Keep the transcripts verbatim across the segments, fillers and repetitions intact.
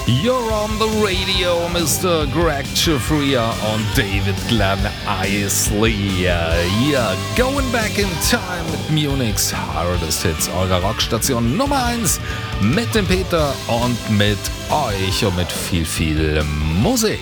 You're on the radio, Mister Greg Giuffria und David Glenn Isley. Ja, Going Back in Time mit Munich's Hardest Hits, eurer Rockstation Nummer eins mit dem Peter und mit euch und mit viel, viel Musik.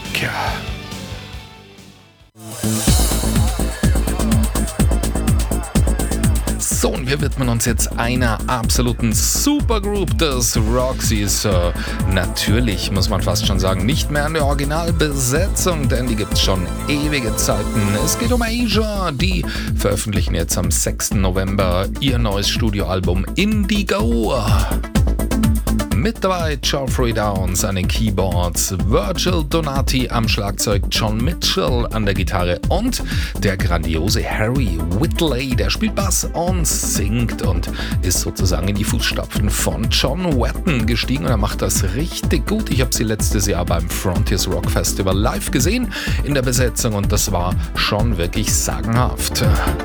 So, und wir widmen uns jetzt einer absoluten Supergroup des Roxys. Äh, natürlich, muss man fast schon sagen, nicht mehr in der Originalbesetzung, denn die gibt's schon ewige Zeiten. Es geht um Asia. Die veröffentlichen jetzt am sechsten November ihr neues Studioalbum Indigo. Mit dabei Geoffrey Downes an den Keyboards, Virgil Donati am Schlagzeug, John Mitchell an der Gitarre und der grandiose Harry Whitley, der spielt Bass und singt und ist sozusagen in die Fußstapfen von John Wetton gestiegen und er macht das richtig gut. Ich habe sie letztes Jahr beim Frontiers Rock Festival live gesehen in der Besetzung und das war schon wirklich sagenhaft.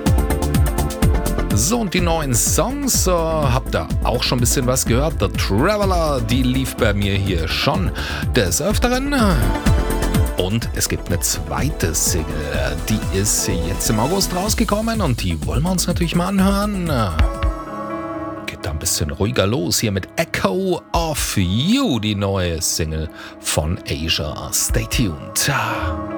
So, und die neuen Songs, äh, habt ihr auch schon ein bisschen was gehört? The Traveler, die lief bei mir hier schon des Öfteren. Und es gibt eine zweite Single, die ist jetzt im August rausgekommen und die wollen wir uns natürlich mal anhören. Geht da ein bisschen ruhiger los hier mit Echo of You, die neue Single von Asia. Stay tuned.